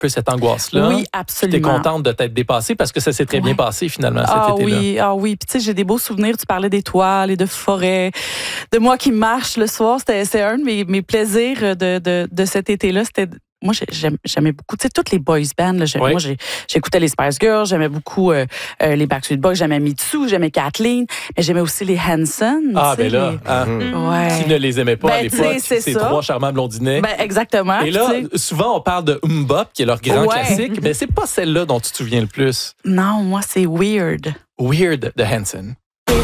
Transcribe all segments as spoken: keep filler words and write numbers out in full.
peu cette angoisse-là. Oui, absolument. Tu es contente de t'être dépassée parce que ça s'est très ouais. bien passé finalement cet ah, été-là. Oui, ah oui, puis tu sais, j'ai des beaux souvenirs. Tu parlais d'étoiles et de forêts, de moi qui marche le soir. C'était, c'est un de mes, mes plaisirs de, de, de cet été-là. C'était Moi, j'aimais, j'aimais beaucoup, tu sais, toutes les boys bands. Là, oui. Moi, j'ai, j'écoutais les Spice Girls, j'aimais beaucoup euh, euh, les Backstreet Boys, j'aimais Mitsu, j'aimais Kathleen, mais j'aimais aussi les Hanson. Ah, ben là, les... hein, mm-hmm. ouais. qui ne les aimait pas ben, à l'époque, c'est ces ça. trois charmants blondinets. Ben, exactement. Et là, t'sais. souvent, on parle de Mbop, qui est leur grand ouais. classique, mais c'est pas celle-là dont tu te souviens le plus. Non, moi, c'est Weird. Weird de Hanson.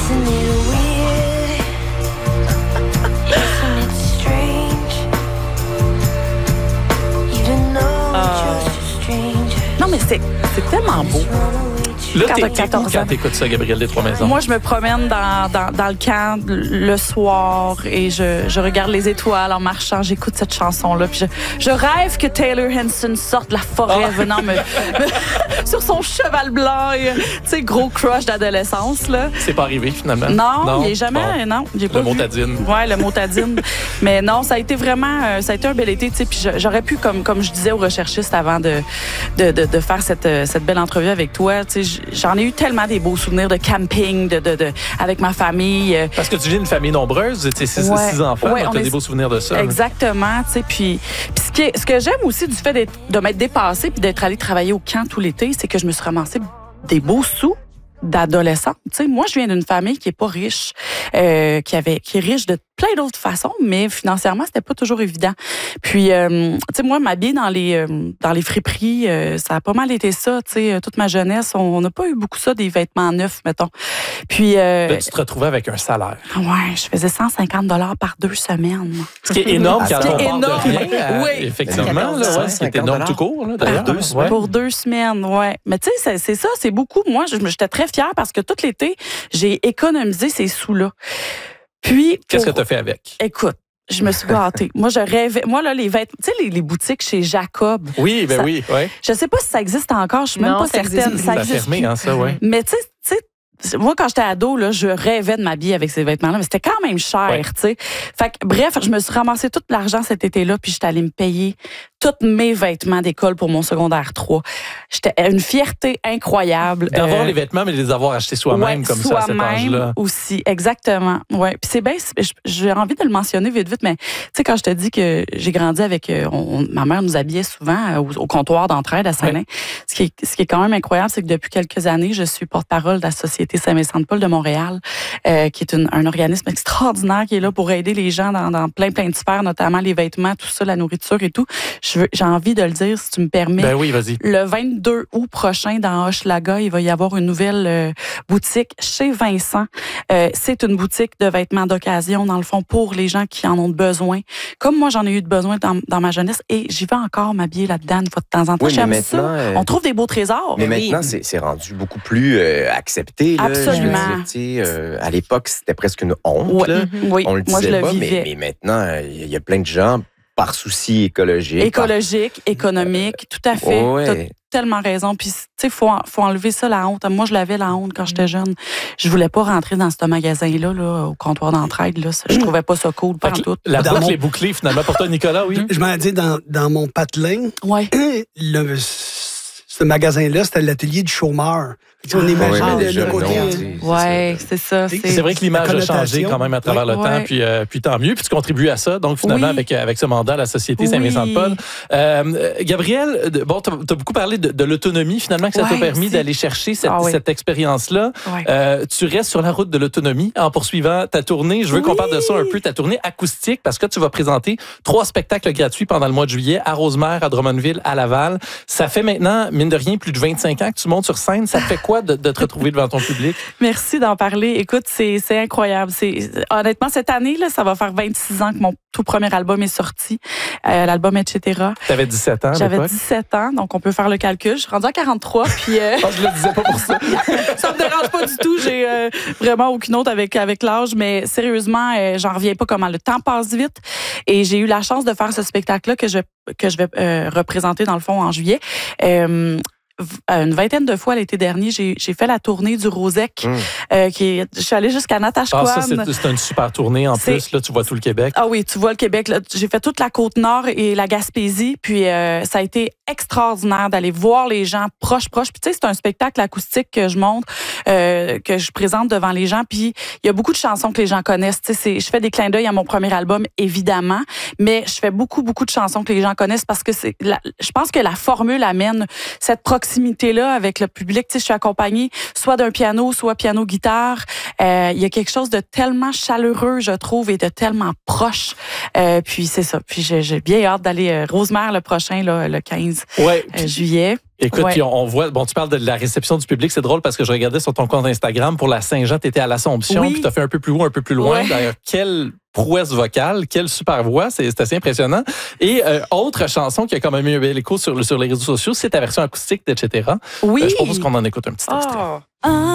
Non, mais c'est, c'est tellement beau. Là, Quand t'es, t'as t'es quatorze où quand ans. t'écoutes ça, Gabrielle des Trois-Maisons? Moi, je me promène dans, dans, dans le camp le soir et je, je regarde les étoiles en marchant. J'écoute cette chanson-là. Puis je, je rêve que Taylor Hanson sorte de la forêt oh. venant me, me sur son cheval blanc. Tu sais, gros crush d'adolescence. Là. C'est pas arrivé, finalement? Non, non. il n'est jamais. Bon. Non, j'ai pas le vu. motadine. Oui, le motadine. Mais non, ça a été vraiment euh, ça a été un bel été. Puis j'aurais pu, comme, comme je disais aux recherchistes avant de, de, de, de faire cette, cette belle entrevue avec toi, j'en ai eu tellement des beaux souvenirs de camping, de, de, de, avec ma famille. Parce que tu viens d'une famille nombreuse, tu sais, six, ouais. six enfants, ouais, donc tu as est... des beaux souvenirs de ça. Exactement, tu sais, puis, puis ce, qui est, ce que j'aime aussi du fait d'être, de m'être dépassée puis d'être allée travailler au camp tout l'été, c'est que je me suis ramassée des beaux sous d'adolescente. Tu sais, moi, je viens d'une famille qui est pas riche, euh, qui avait, qui est riche de plein d'autres façons, mais financièrement, c'était pas toujours évident. Puis, euh, tu sais, moi, m'habiller dans les euh, dans les friperies, euh, ça a pas mal été ça. Tu sais, toute ma jeunesse, on n'a pas eu beaucoup ça, des vêtements neufs, mettons. Puis, euh, là, tu te retrouvais avec un salaire. Ouais, je faisais cent cinquante dollars par deux semaines. Ce qui est énorme quand on parle de rien. À, oui, effectivement, là, ouais, c'est énorme tout court, là, d'ailleurs. Pour deux semaines. Pour deux semaines, ouais. Mais tu sais, c'est, c'est ça, c'est beaucoup. Moi, j'étais très fière parce que tout l'été, j'ai économisé ces sous-là. Puis, qu'est-ce pour... que tu as fait avec? Écoute, je me suis gâtée. Moi, je rêvais. Moi, là, les vêtements, tu sais, les, les boutiques chez Jacob. Oui, ben ça, oui, ouais. Je sais pas si ça existe encore. Je suis même non, pas ça certaine. Existe. Ça a existe. fermé, hein, ça, ouais. Mais tu sais, moi, quand j'étais ado, là, je rêvais de m'habiller avec ces vêtements-là, mais c'était quand même cher, ouais. tu sais. Fait que, bref, je me suis ramassé tout l'argent cet été-là, puis j'étais allée me payer tous mes vêtements d'école pour mon secondaire trois. J'étais une fierté incroyable. D'avoir euh, les vêtements, mais de les avoir achetés soi-même, ouais, comme ça, à cet soi-même âge-là. aussi, exactement. Ouais. Puis c'est bien, j'ai envie de le mentionner vite, vite, mais tu sais, quand je te dis que j'ai grandi avec, on, ma mère nous habillait souvent au, au comptoir d'entraide à Saint-Lin. Ouais. Ce qui est, ce qui est quand même incroyable, c'est que depuis quelques années, je suis porte-parole de la Société Saint-Vincent-de-Paul de Montréal, euh, qui est une, un organisme extraordinaire qui est là pour aider les gens dans, dans plein, plein de sphères, notamment les vêtements, tout ça, la nourriture et tout. Je veux, j'ai envie de le dire, si tu me permets. Ben oui, vas-y. Le vingt-deux août prochain, dans Hochelaga, il va y avoir une nouvelle euh, boutique chez Vincent. Euh, c'est une boutique de vêtements d'occasion, dans le fond, pour les gens qui en ont besoin. Comme moi, j'en ai eu de besoin dans, dans ma jeunesse, et j'y vais encore m'habiller là-dedans une fois de temps en temps. Oui, J'aime mais ça. euh... On trouve des beaux trésors. Mais oui. maintenant, c'est, c'est rendu beaucoup plus euh, accepté. Là, absolument. Je veux dire, euh, à l'époque, c'était presque une honte. Ouais. Là. Oui, on le disait moi, je le pas, vivais. Mais, mais maintenant, il y a plein de gens, par souci écologique. Écologique, par... économique, tout à fait. Ouais. T'as tellement raison. Puis, tu sais, il faut, faut enlever ça, la honte. Moi, je l'avais, la honte, quand j'étais jeune. Je voulais pas rentrer dans ce magasin-là, là, au comptoir d'entraide. Là. Je trouvais pas ça cool, pas en tout. La boucle mon... est bouclée, finalement, pour toi, Nicolas, oui? Je m'en dis, dans, dans mon patelin, ouais. le, ce magasin-là, c'était l'atelier du chômeur. On ah, imagine oui, le, le côté... Oui, c'est ça. C'est, c'est vrai que l'image a changé quand même à travers oui. le ouais. temps, puis, euh, puis tant mieux, puis tu contribues à ça, donc finalement, oui. avec, avec ce mandat à la Société oui. Saint-Vincent-de-Paul. Euh, Gabrielle, bon, tu as beaucoup parlé de, de l'autonomie, finalement, que ça ouais, t'a permis aussi. D'aller chercher cette, ah, oui. cette expérience-là. Ouais. Euh, tu restes sur la route de l'autonomie en poursuivant ta tournée. Je veux oui. qu'on parle de ça un peu, ta tournée acoustique, parce que tu vas présenter trois spectacles gratuits pendant le mois de juillet à Rosemère, à Drummondville, à Laval. Ça fait maintenant, mine de rien, plus de vingt-cinq ans que tu montes sur scène. Ça fait quoi de, de te retrouver devant ton public? Merci d'en parler. Écoute, c'est, c'est incroyable. C'est, honnêtement, cette année, là, ça va faire vingt-six ans que mon tout premier album est sorti, euh, l'album et cetera. Tu avais dix-sept ans à J'avais l'époque? dix-sept ans, donc on peut faire le calcul. Je suis rendue à quarante-trois, puis... Euh... oh, je le disais pas pour ça. Ça me dérange pas du tout. J'ai euh, vraiment aucune autre avec, avec l'âge, mais sérieusement, euh, j'en reviens pas comment le temps passe vite. Et j'ai eu la chance de faire ce spectacle-là que je, que je vais euh, représenter, dans le fond, en juillet. Euh, une vingtaine de fois l'été dernier, j'ai, j'ai fait la tournée du Rosec. Mmh. Euh, qui est, je suis allée jusqu'à Natashquan. Ah, ça, c'est, c'est une super tournée en c'est, plus. Là, tu vois tout le Québec. Ah oui, tu vois le Québec. Là, j'ai fait toute la Côte-Nord et la Gaspésie. Puis euh, ça a été extraordinaire d'aller voir les gens proches, proches. Puis tu sais, c'est un spectacle acoustique que je montre, euh, que je présente devant les gens. Puis il y a beaucoup de chansons que les gens connaissent. Tu sais, je fais des clins d'œil à mon premier album, évidemment, mais je fais beaucoup, beaucoup de chansons que les gens connaissent parce que c'est, la, je pense que la formule amène cette proximité-là avec le public. Tu sais, je suis accompagnée soit d'un piano, soit piano-guitare. Euh, il y a quelque chose de tellement chaleureux, je trouve, et de tellement proche. Euh, puis c'est ça. Puis j'ai, j'ai bien hâte d'aller euh, Rosemère le prochain, là, le quinze ouais, euh, juillet. Écoute, ouais. puis on, on voit, bon, tu parles de la réception du public, c'est drôle parce que je regardais sur ton compte Instagram pour la Saint-Jean, tu étais à l'Assomption, oui. puis tu as fait un peu plus haut, un peu plus loin. Ouais. D'ailleurs, quelle prouesse vocale, quelle super voix, c'est, c'est assez impressionnant. Et euh, autre chanson qui a quand même eu un bel écho sur, sur les réseaux sociaux, c'est ta version acoustique, et cetera. Oui. Euh, je propose qu'on en écoute un petit extrait. Oh.